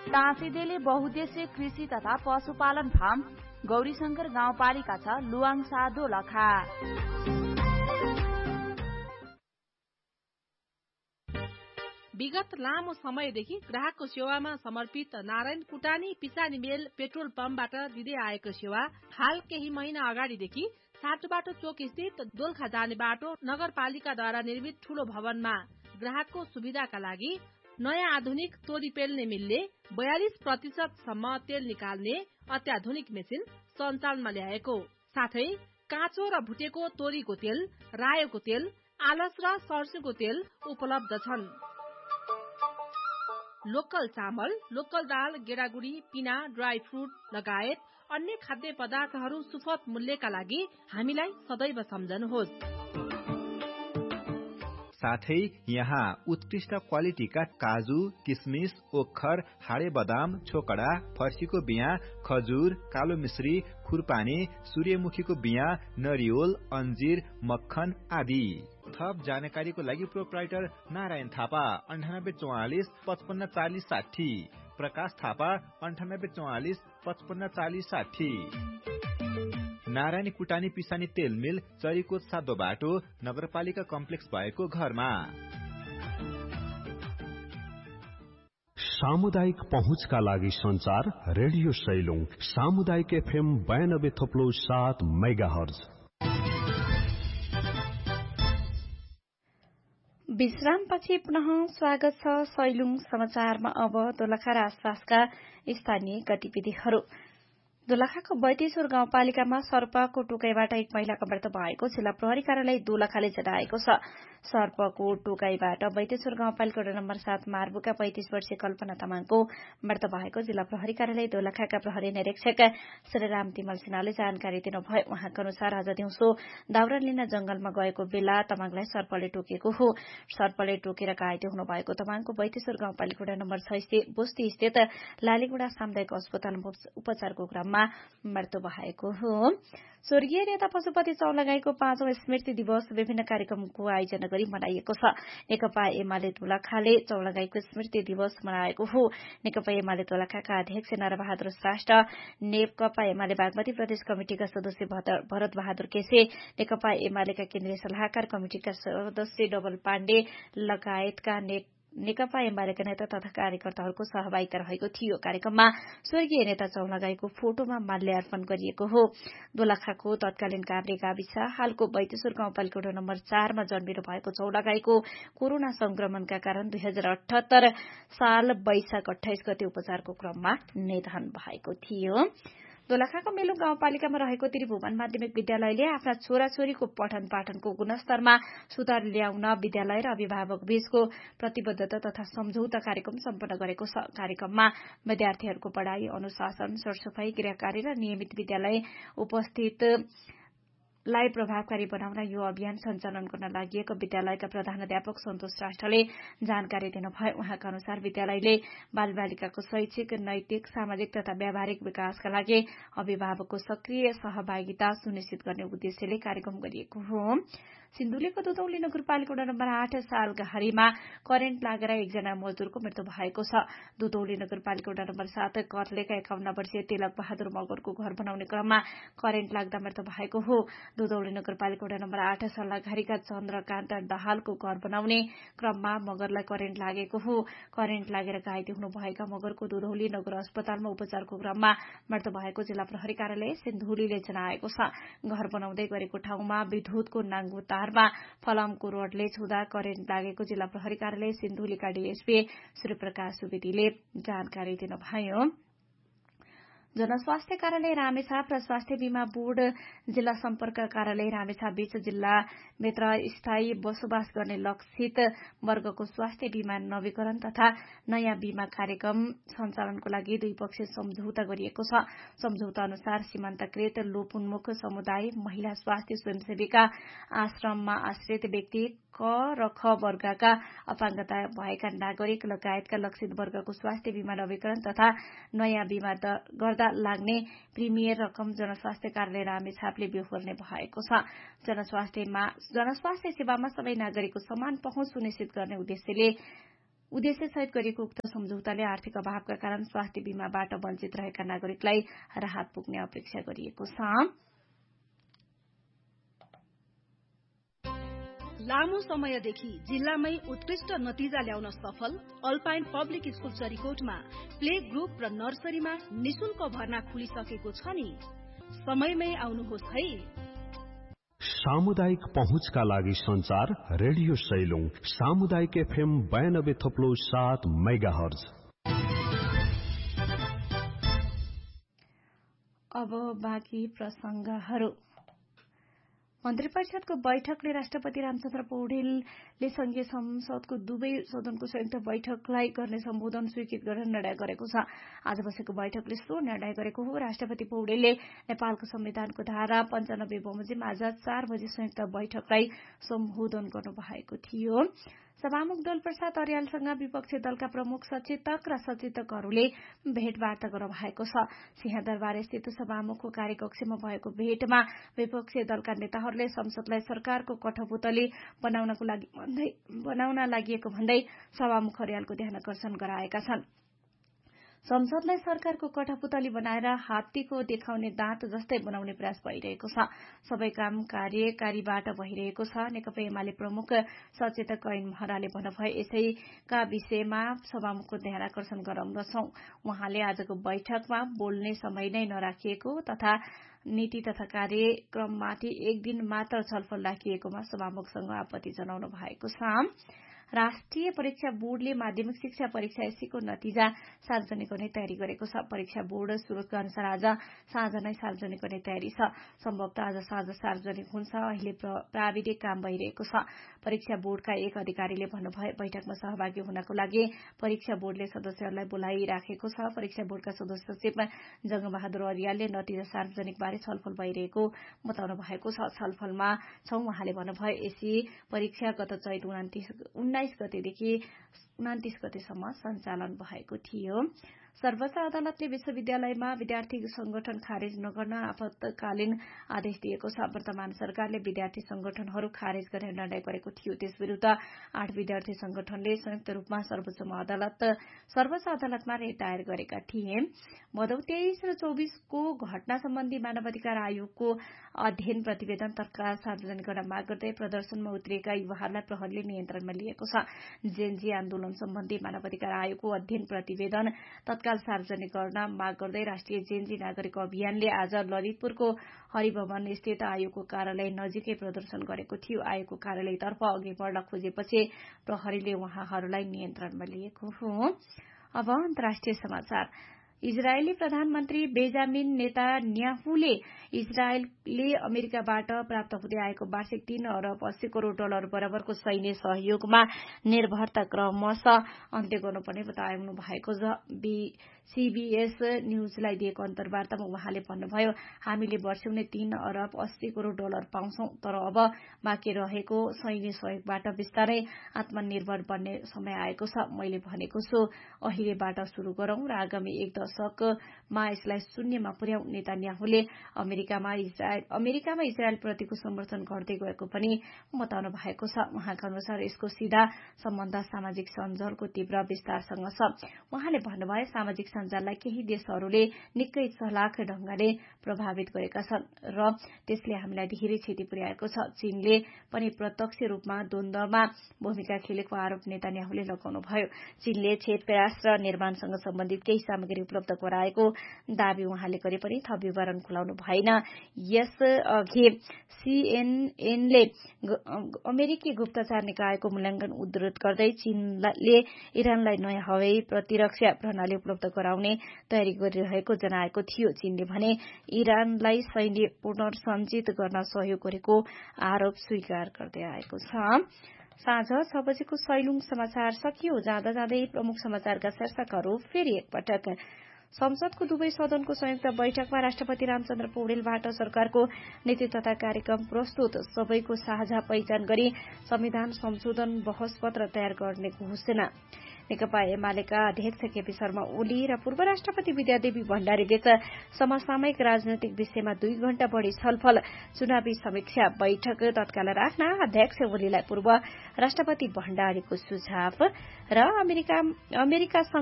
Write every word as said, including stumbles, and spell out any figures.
टाँसिदेले बहुद्देश्य कृषि तथा पशुपालन फार्म गौरीशंकर गाउँपालिका छ लुवाङसा दोलखा। विगत लामो समयदेखि ग्राहकको सेवामा समर्पित नारायण कुटानी पिसानी मेल पेट्रोल पम्पबाट दिँदै आएको सेवा हाल केही महिना अगाडिदेखि साटोबाटो चोक स्थित दोलखा जाने बाटो नगरपालिकाद्वारा निर्मित ठूलो भवनमा ग्राहकको सुविधाका लागि नयाँ आधुनिक तोरी पेल्ने मिलले बयालिस प्रतिशत सम्म तेल निकाल्ने अत्याधुनिक मेसिन सञ्चालनमा ल्याएको साथै काँचो र भुटेको तोरीको तेल, रायोको तेल, आलस र सर्सोको तेल उपलब्ध छन्। लोकल चामल, लोकल दाल, गेडागुडी, पिना, ड्राई फ्रुट लगायत अन्य खाद्य पदार्थहरू सुपथ मूल्यका लागि हामीलाई सदैव सम्झनुहोस्। साथै यहाँ उत्कृष्ट क्वालिटीका काजु, किसमिस, ओखर, हाडे बदाम, छोकडा, फर्सीको बिया, खजुर, कालो मिश्री, खुरपानी, सूर्यमुखीको बिया, नरिवल, अन्जीर, मक्खन आदि। थप जानकारीको लागि प्रोप्राइटर नारायण थापा अन्ठानब्बे चौवालिस पचपन्न चालिस साठी, प्रकाश थापा अन्ठानब्बे चौवालिस पचपन्न चालिस साठी। नारायणी कुटानी पिसानी तेल मिल चरीकोट सातो बाटो नगरपालिका कम्प्लेक्स भएको घरमा। सामुदायिक पहुँचका लागि संचार रेडियो सैलुङ सामुदायिक एफएम बयानब्बे थोप्लो सात मेगा हर्ज। विश्रामपछि पुनः स्वागत छ सैलुङ समाचारमा। अब दोलखा र आसपासका स्थानीय गतिविधिहरू। दोलखाको बैतेश्वर गाउँपालिकामा सर्पको टोकाइबाट एक महिलाको मृत्यु भएको जिल्ला प्रहरी कार्यालय दोलखाले जनाएको छ। सर्पको टोकाइबाट बैतेश्वर गाउँपालिका वडा नम्बर सात मार्बुका पैंतिस वर्षीय कल्पना तामाङको मृत्यु भएको जिल्ला प्रहरी कार्यालय दोलखाका प्रहरी निरीक्षक श्रीराम तिमल सिन्हाले जानकारी दिनुभयो। उहाँका अनुसार आज दिउँसो दाउरा लिन जंगलमा गएको बेला तामाङलाई सर्पले टोकेको हो। सर्पले टोकेर घाइते हुनुभएको तामाङको बैतेश्वर गाउँपालिका वडा नम्बर छ बोस्ती स्थित लालीगुडा सामुदायिक अस्पतालमा उपचारको क्रममा मृत्यु भएको हो। स्वर्गीय नेता पशुपति चौलागाईको पाँचौं स्मृति दिवस विभिन्न कार्यक्रमको आयोजना गरी मनाइएको छ। नेकपा एमाले दोलखाले चौलागाईको स्मृति दिवस मनाएको हो। नेकपा एमाले दोलखाका अध्यक्ष नरबहादुर श्रेष्ठ, नेकपा एमाले बागमती प्रदेश कमिटिका सदस्य भरत बहादुर केसे, नेकपा एमालेका केन्द्रीय सल्लाहकार कमिटिका सदस्य डबल पाण्डे लगायतका नेकपा एमालेका नेता तथा कार्यकर्ताहरूको सहभागिता रहेको थियो। कार्यक्रममा स्वर्गीय नेता चौलागाईको फोटोमा माल्यार्पण गरिएको हो। दोलखाको तत्कालीन काभ्रे गाविस हालको बैतेश्वर गाउँपालिका वडा नम्बर चारमा जन्मिनु भएको चौलागाईको कोरोना संक्रमणका कारण दुई हजार अठहत्तर साल वैशाख अठाइस गते उपचारको क्रममा निधन भएको थियो। दोलखाको मेलुङ गाउँपालिकामा रहेको त्रिभुवन माध्यमिक विद्यालयले आफ्ना छोराछोरीको पठन पाठनको गुणस्तरमा सुधार ल्याउन विद्यालय र अभिभावक बीचको प्रतिबद्धता तथा सम्झौता कार्यक्रम सम्पन्न गरेको छ। कार्यक्रममा विद्यार्थीहरूको पढ़ाई, अनुशासन, सरसफाई, गृहकार्य र नियमित विद्यालय उपस्थित लाई प्रभावकारी बनाउन यो अभियान सञ्चालन गर्न लागि विद्यालयका प्रधानाध्यापक सन्तोष श्रेष्ठले जानकारी दिनुभयो। उहाँका अनुसार विद्यालयले बालबालिकाको शैक्षिक, नैतिक, सामाजिक तथा व्यावहारिक विकासका लागि अभिभावकको सक्रिय सहभागिता सुनिश्चित गर्ने उद्देश्यले कार्यक्रम गरिएको हो। सिन्धुलीको दुधौली नगरपालिका वडा नम्बर आठ सालघारीमा करेन्ट लागेर एकजना मजदूरको मृत्यु भएको छ। दुधौली नगरपालिका वडा नम्बर सात कर्लेका एकाउन्न वर्षीय तिलक बहादुर मगरको घर बनाउने क्रममा करेन्ट लाग्दा मृत्यु भएको हो। दुधौली नगरपालिका वडा नम्बर आठ सालघारीका चन्द्रकान्त दाहालको घर बनाउने क्रममा मगरलाई करेन्ट लागेको हो। करेन्ट लागेर घाइते हुनुभएका मगरको दुधौली नगर अस्पतालमा उपचारको क्रममा मृत्यु भएको जिल्ला प्रहरी कार्यालय सिन्धुलीले जनाएको छ। घर बनाउँदै गरेको ठाउँमा विद्युतको नाङ्गो तारमा फलामको रोडले छुँदा करेन्ट लागेको जिल्ला प्रहरी कार्यालय सिन्धुलीका डीएसपी सूर्यप्रकाश सुवेदीले जानकारी दिनुभयो। जनस्वास्थ्य कार्यालय रामेछाप र स्वास्थ्य बीमा बोर्ड जिल्ला सम्पर्क कार्यालय रामेछाप बीच जिल्ला भित्र स्थायी बसोबास गर्ने लक्षित वर्गको स्वास्थ्य बीमा नवीकरण तथा नयाँ बीमा कार्यक्रम सञ्चालनको लागि द्विपक्षीय सम्झौता गरिएको छ। सम्झौता अनुसार सीमान्तकृत लोपोन्मुख समुदाय, महिला स्वास्थ्य स्वयंसेविका, आश्रममा आश्रित व्यक्ति, क र ख वर्गका अपाङ्गता भएका नागरिक लगायतका लक्षित वर्गको स्वास्थ्य बीमा नवीकरण तथा नयाँ बीमा गर्दा लाग्ने प्रिमियर रकम जनस्वास्थ्य कार्यालय रामेछापले बेहोर्ने भएको छ। जनस्वास्थ्यमा जनस्वास्थ्य सेवामा सबै नागरिकको समान पहुँच सुनिश्चित गर्ने उद्देश्यले उद्देश्य सहित गरिएको उक्त सम्झौताले आर्थिक अभावका कारण स्वास्थ्य बीमाबाट वञ्चित रहेका नागरिकलाई राहत पुग्ने अपेक्षा गरिएको छ। लामो समयदेखि जिल्लामै उत्कृष्ट नतिजा ल्याउन सफल alpine public school चरीकोटमा play group र नर्सरीमा निशुल्क भर्ना खुलिसकेको छ नि। समयमै आउनुहोस् है। सामुदायिक पहुँचका लागि संचार रेडियो सैलुङ सामुदायिक एफएम बयानब्बे थप्लो सात मेगाहर्ज। अब बाँकी प्रसंगहरू। मन्त्री परिषदको बैठकले राष्ट्रपति रामचन्द्र पौडेलले संघीय संसदको दुवै सदनको संयुक्त बैठकलाई गर्ने सम्बोधन स्वीकृत गर्न निर्णय गरेको छ। आज बसेको बैठकले सो निर्णय गरेको हो। राष्ट्रपति पौडेलले नेपालको संविधानको धारा पञ्चानब्बे बमोजिम आज चार बजे संयुक्त बैठकलाई सम्बोधन गर्नुभएको थियो। सभामुख दल प्रसाद अर्यालसँग विपक्षी दलका प्रमुख सचेतक र सचेतकहरूले भेटवार्ता गर्नु भएको छ। सिंहदरबार स्थित सभामुखको कार्यकक्षमा भएको भेटमा विपक्षी दलका नेताहरूले संसदलाई सरकारको कठपुतली बनाउनको लागि भन्दै बनाउन लागि भन्दै सभामुख अर्यालको ध्यानकर्षण गराएका छन्। संसदलाई सरकारको कठपुतली बनाएर हात्तीको देखाउने दाँत जस्तै बनाउने प्रयास भइरहेको छ। सबै काम कार्यकारीबाट भइरहेको छ। नेकपा एमाले प्रमुख सचेतक ऐन महराले भन्नुभयो यसैका विषयमा सभामुखको ध्यानकर्षण गराउँदछौं। उहाँले आजको बैठकमा बोल्ने समय नै नराखिएको तथा नीति तथा कार्यक्रममाथि एक दिन मात्र छलफल राखिएकोमा सभामुखसँग आपत्ति जनाउनु भएको छ। राष्ट्रिय परीक्षा बोर्डले माध्यमिक शिक्षा परीक्षा एससीको नतिजा सार्वजनिक गर्ने तयारी गरेको छ। परीक्षा बोर्ड स्रोतका अनुसार आज साँझ नै सार्वजनिक गर्ने तयारी छ। सम्भवतः आज साँझ सार्वजनिक हुन्छ। अहिले प्राविधिक काम भइरहेको छ। परीक्षा बोर्डका एक अधिकारीले भन्नुभयो बैठकमा सहभागी हुनको लागि परीक्षा बोर्डले सदस्यहरूलाई बोलाइराखेको छ। परीक्षा बोर्डका सदस्य सचिव जंगबहादुर अर्यालले नतिजा सार्वजनिक बारे छलफल भइरहेको बताउनु भएको छ। छलफलमा छौं उहाँले भन्नुभयो एसी परीक्षा गत चैत उन्नाइस गतेदेखि उन्तिस गतेसम्म सञ्चालन भएको थियो। सर्वोच्च अदालतले विश्वविद्यालयमा विद्यार्थी संगठन खारेज नगर्न आपतकालीन आदेश दिएको छ। वर्तमान सरकारले विद्यार्थी संगठनहरू खारेज गर्ने निर्णय गरेको थियो। त्यस विरूद्ध आठ विद्यार्थी संगठनले संयुक्त रूपमा सर्वोच्च अदालत सर्वोच्च अदालतमा रेट दायर गरेका थिए। भदौ तेइस र चौबीसको घटना सम्बन्धी मानवाधिकार आयोगको अध्ययन प्रतिवेदन तत्काल सार्वजनिक गर्न माग गर्दै प्रदर्शनमा उत्रिएका युवाहरूलाई प्रहरीले नियन्त्रणमा लिएको छ। जेनजी आन्दोलन सम्बन्धी मानवाधिकार आयोगको अध्ययन प्रतिवेदन तत्काल सार्वजनिक गर्न माग गर्दै राष्ट्रिय जेनजी नागरिक अभियानले आज ललितपुरको हरिभवन स्थित आयोगको कार्यालय नजिकै प्रदर्शन गरेको थियो। आयोगको कार्यालयतर्फ अघि बढ्न खोजेपछि प्रहरीले उहाँहरूलाई नियन्त्रणमा लिएको हो। अब अन्तर्राष्ट्रिय समाचार। इजरायली प्रधानमन्त्री बेन्जामिन नेतान्याहुले इजरायलले अमेरिकाबाट प्राप्त हुँदै आएको वार्षिक तीन अरब अस्सी करोड़ डलर बराबरको सैन्य सहयोगमा निर्भरता क्रमशः अन्त्य गर्नुपर्ने बताउनु भएको छ। सीबीएस न्यूजलाई दिएको अन्तर्वार्तामा उहाँले भन्नुभयो हामीले वर्षौंनै तीन अरब अस्सी करोड़ डलर पाउँछौं तर अब बाँकी रहेको सैन्य सहयोगबाट बिस्तारै आत्मनिर्भर बन्ने समय आएको छ। मैले भनेको छु अहिलेबाट शुरू गरौं र आगामी एक दशकमा यसलाई शून्यमा पुर्याउँ। नेतान्याहुले अमेरिकामा इजरायल अमेरिकामा इजरायल प्रतिको समर्थन घट्दै गएको पनि बताउनु भएको छ। उहाँका अनुसार यसको सीधा सम्बन्ध सामाजिक सञ्जालको तीव्र विस्तारसँग छ। उहाँले भन्नुभयो सामाजिक सञ्जाललाई केही देशहरूले निकै चलाख ढंगले प्रभावित गरेका छन् र त्यसले हामीलाई धेरै क्षति पुर्याएको छ। चीनले पनि प्रत्यक्ष रूपमा द्वन्द्वमा भूमिका खेलेको आरोप नेतान्याहुले लगाउनुभयो। चीनले क्षेत्रराज र निर्माणसँग सम्बन्धित केही सामग्री उपलब्ध गराएको दावी उहाँले गरे पनि थप विवरण खुलाउनु भएन। यसअघि सीएनएनले अमेरिकी गुप्तचार निकायको मूल्याङ्कन उद्धृत गर्दै चीनले इरानलाई नयाँ हवाई प्रतिरक्षा प्रणाली उपलब्ध गराउने तयारी गरिरहेको जनाएको थियो। चीनले भने इरानलाई सैन्य पुनर्सञ्चित गर्न सहयोग गरेको आरोप स्वीकार गर्दै आएको छ। साँझ छ बजेको सैलुङ समाचार सकियो। जाँदा जाँदै प्रमुख समाचारका शीर्षकहरू फेरि एकपटक। संसदको दुवै सदनको संयुक्त बैठकमा राष्ट्रपति रामचन्द्र पौडेलबाट सरकारको नीति तथा कार्यक्रम प्रस्तुत। सबैको साझा पहिचान गरी संविधान संशोधन बहस पत्र तयार गर्ने घोषणा। नेकपा एमालेका अध्यक्ष केपी शर्मा ओली र पूर्व राष्ट्रपति विद्यादेवी भण्डारी बीच समसामयिक राजनैतिक विषयमा दुई घण्टा बढ़ी छलफल चुनावी समीक्षा बैठक तत्काल राख्न अध्यक्ष ओलीलाई पूर्व राष्ट्रपति भण्डारीको सुझाव र अमेरिका अमेरिका